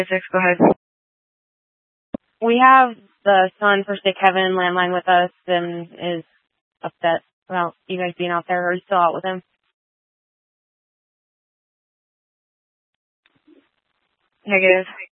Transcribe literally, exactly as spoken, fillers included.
Six, go ahead. We have the son for Stick Heaven landline with us and is upset about you guys being out there. Are you still out with him? Negative.